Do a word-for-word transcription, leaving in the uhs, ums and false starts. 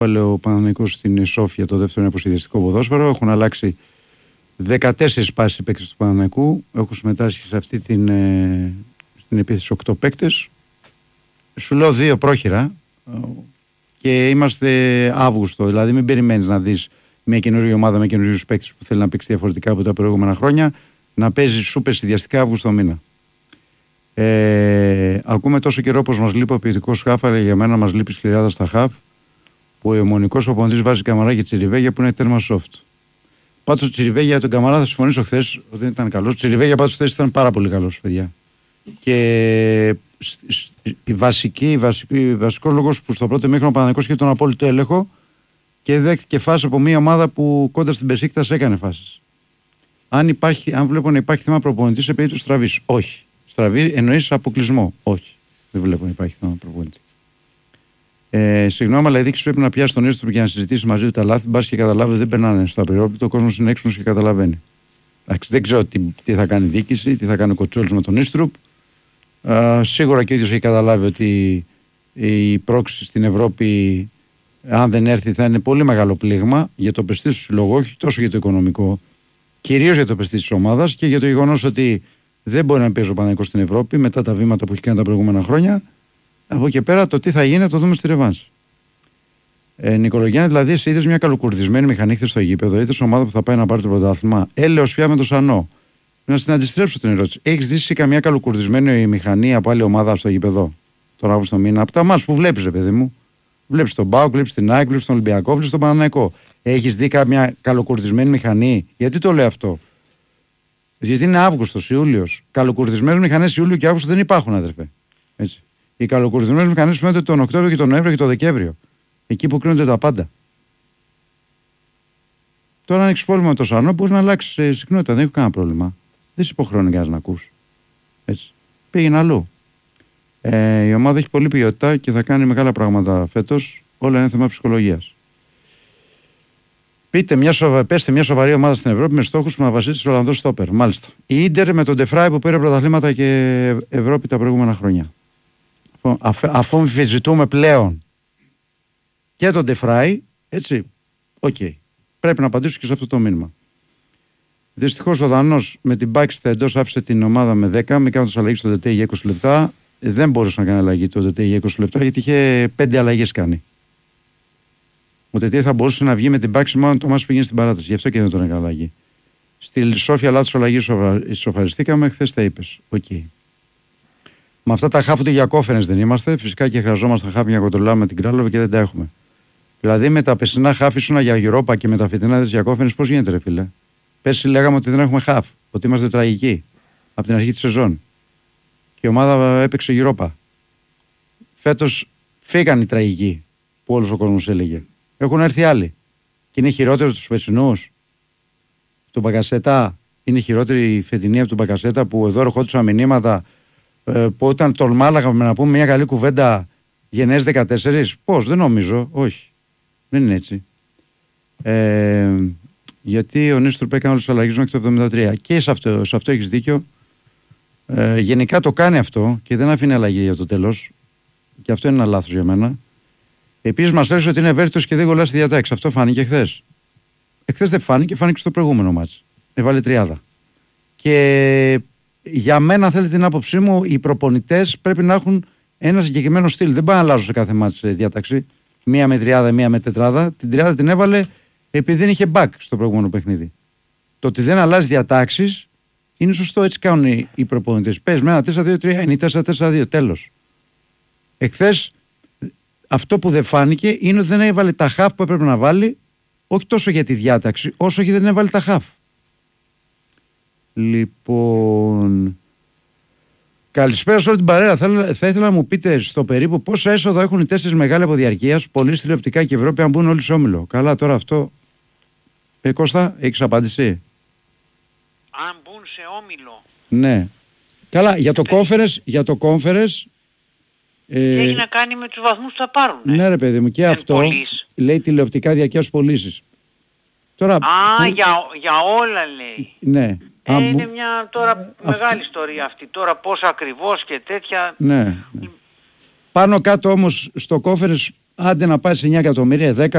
ο Παναθηναϊκός στην Σόφια το δεύτερο αποσχεδιαστικό ποδόσφαιρο. Έχουν αλλάξει δεκατέσσερις πάσεις οι παίκτες του Παναθηναϊκού. Έχουν συμμετάσχει σε αυτή την, ε, στην επίθεση οκτώ παίκτες. Σου λέω δύο πρόχειρα και είμαστε Αύγουστο. Δηλαδή, μην περιμένεις να δεις μια καινούργια ομάδα με καινούριους παίκτες που θέλει να παίξει διαφορετικά από τα προηγούμενα χρόνια να παίζει σούπερ συνδυαστικά Αύγουστο μήνα. Ε, ακούμε τόσο καιρό πως μας λείπει ο ποιητικός χαφ, αλλά για μένα μας λείπει σκληράδα στα χαφ, που ο αιμονικός οπονητής βάζει Καμαρά και Τσιριβέγια που είναι τέρμα soft. Πάντως ο Τσιριβέγια, τον Καμαρά θα συμφωνήσω χθες ότι δεν ήταν καλός. Ο Τσιριβέγια πάντως χθες ήταν πάρα πολύ καλός, παιδιά. Και η βασική, η βασική, βασικός λόγος που στο πρώτο μήχρονο ο Παναθηναϊκός είχε τον απόλυτο έλεγχο και δέχτηκε φάση από μια ομάδα που κοντά στην Μπεσίκτας έκανε φάσεις. Αν, υπάρχει, αν βλέπω να υπάρχει θέμα προπονητή σε περίπτωση στραβής, όχι. Στραβή εννοείς αποκλεισμό, όχι. Δεν βλέπω να υπάρχει θέμα προπονητή. Ε, συγγνώμη, αλλά η δίκηση πρέπει να πιάσει τον Ίστροπ για να συζητήσει μαζί του τα λάθη. Μπας και καταλάβει, δεν περνάνε στο απειρόπιτο. Ο κόσμος είναι έξυπνος και καταλαβαίνει. Εντάξει, δεν ξέρω τι, τι θα κάνει η δίκηση, τι θα κάνει ο Κοτσόλης με τον Ίστροπ. Ε, σίγουρα και ο ίδιος έχει καταλάβει ότι η πρόκληση στην Ευρώπη, αν δεν έρθει, θα είναι πολύ μεγάλο πλήγμα για το πρεστίζ του συλλογού, όχι τόσο για το οικονομικό, κυρίως για το πρεστίζ της ομάδας και για το γεγονός ότι δεν μπορεί να παίζει ο Παναθηναϊκός στην Ευρώπη μετά τα βήματα που έχει κάνει τα προηγούμενα χρόνια. Από εκεί πέρα το τι θα γίνει θα το δούμε στη ρεβάνς. Ε, Νικολογιάννη, δηλαδή, εσύ είδες μια καλοκουρδισμένη μηχανή χθες στο γήπεδο, είδες ομάδα που θα πάει να πάρει το πρωτάθλημα. Έλεος πια με το Σανό. Να στην αντιστρέψω την ερώτηση. Έχεις δει καμιά καλοκουρδισμένη μηχανή από άλλη ομάδα στο γήπεδο τον Αύγουστο μήνα? Από τα μάτς που βλέπεις, ρε παιδί μου. Βλέπεις τον Μπάουκ, βλέπεις την ΑΕΚ, βλέπεις τον Ολυμπιακό, βλέπεις τον Παναθηναϊκό. Έχεις δει καμιά καλοκουρδισμένη μηχανή? Γιατί το λέω αυτό? Γιατί είναι Αύγουστος, Ιούλιος. Καλοκουρδισμένες μηχανές Ιούλιο και Αύγουστο δεν υπάρχουν, αδερφέ. Έτσι. Οι καλοκουρδισμένες μηχανές φαίνονται τον Οκτώβριο και τον Νοέμβριο και τον Δεκέμβριο. Εκεί που κρίνονται τα πάντα. Τώρα, αν έχεις πρόβλημα με το Σανό, μπορεί να αλλάξει συχνότητα. Δεν έχω κανένα πρόβλημα. Δεν σε υποχρεώνει κανένα να ακούς. Έτσι. Πήγαινε αλλού. Ε, η ομάδα έχει πολλή ποιότητα και θα κάνει μεγάλα πράγματα φέτος. Όλα είναι θέμα ψυχολογίας. Πείτε μια σοβα... Πέστε μια σοβαρή ομάδα στην Ευρώπη με στόχους που να βασίσει ο Ολλανδός στόπερ. Μάλιστα. Η Ίντερ με τον Ντεφράι που πήρε πρωταθλήματα και Ευρώπη τα προηγούμενα χρόνια. Αφού αμφισβητούμε πλέον και τον Ντεφράι, έτσι, οκ. Okay. Πρέπει να απαντήσω και σε αυτό το μήνυμα. Δυστυχώς ο Δανός με την Μπάκιστα εντός άφησε την ομάδα με δέκα, μην κάνοντας αλλαγή στο ΔΕΤΕ για είκοσι λεπτά. Δεν μπορούσε να κάνει αλλαγή το ΔΕΤΕ για είκοσι λεπτά γιατί είχε πέντε αλλαγές κάνει. Ο ΤΕΤΕ θα μπορούσε να βγει με την Μπάξη μόνο το μάτς πήγαινε στην παράταση. Γι' αυτό και δεν τον έκανε αλλαγή. Στη Σόφια λάθος αλλαγή ισοφαριστήκαμε, χθες τα είπες. Οκ. Okay. Με αυτά τα χάφου για κόφενες δεν είμαστε. Φυσικά και χρειαζόμαστε χάφη για να κοντρολάρουμε την Κράλοβα και δεν τα έχουμε. Δηλαδή με τα πεσινά χάφη σου για Ευρώπα και με τα φετινά για κόφενες πώς γίνεται, ρε φίλε? Πέρσι λέγαμε ότι δεν έχουμε χάφ, ότι είμαστε τραγικοί από την αρχή της σεζόν. Και η ομάδα έπαιξε Ευρώπα. Φέτος φύγαν οι τραγικοί που όλος ο κόσμος έλεγε. Έχουν έρθει άλλοι. Και είναι χειρότεροι τους πετσινούς. Τον Μπακασέτα είναι χειρότερη η φετινή από τον Μπακασέτα που εδώ ερχόντουσαν μηνύματα ε, που όταν τολμάλαγαμε να πούμε μια καλή κουβέντα γενναίες δεκατέσσερα. Πώς, δεν νομίζω, όχι. Δεν είναι έτσι. Ε, γιατί ο Νίστροπ έκανε όλους τους αλλαγές μέχρι το εβδομήντα τρία. Και σε αυτό, σε αυτό έχεις δίκιο. Ε, γενικά το κάνει αυτό και δεν αφήνει αλλαγή για το τέλος. Και αυτό είναι ένα λάθος για μένα. Επίσης μας έλεγε ότι είναι ευαίσθητος και δεν κολλά στη διατάξη. Αυτό φάνηκε χθες. Εχθές δεν φάνηκε, φάνηκε στο προηγούμενο μάτς. Έβαλε τριάδα. Και για μένα, θέλετε την άποψή μου, οι προπονητές πρέπει να έχουν ένα συγκεκριμένο στυλ. Δεν πάνε να αλλάζουν σε κάθε μάτς διάταξη. Μία με τριάδα, μία με τετράδα. Την τριάδα την έβαλε επειδή δεν είχε back στο προηγούμενο παιχνίδι. Το ότι δεν αλλάζει διατάξεις είναι σωστό, έτσι κάνουν οι προπονητές. Πες με ένα τέσσερα δύο τρία, είναι τέσσερα τέσσερα δύο, τέλος. Εχθές αυτό που δεν φάνηκε είναι ότι δεν έβαλε τα χαφ που έπρεπε να βάλει, όχι τόσο για τη διάταξη, όσο και δεν έβαλε τα χαφ. Λοιπόν, καλησπέρα σε όλη την παρέα. Θα, θα ήθελα να μου πείτε στο περίπου πόσα έσοδα έχουν οι τέσσερις μεγάλοι από διαρκείας, πωλήσεις τηλεοπτικά και Ευρώπη, αν μπουν όλοι σε όμιλο. Καλά, τώρα αυτό. Ε, Κώστα, έχεις απάντηση? Αν μπουν σε όμιλο. Ναι. Καλά, για το conference, για το conference. Ε, έχει να κάνει με τους βαθμούς που θα πάρουν. Ναι, ρε παιδί μου, και εν αυτό πωλής. Λέει τηλεοπτικά διαρκείας πωλήσεις. Τώρα, Α, που... για, για όλα λέει. Ναι. Ε, αν... είναι μια τώρα ε, μεγάλη αυτή... ιστορία αυτή. Τώρα πώς ακριβώς και τέτοια. Ναι, ναι. Πάνω κάτω όμως στο conference άντε να πάει σε εννιά εκατομμύρια, δέκα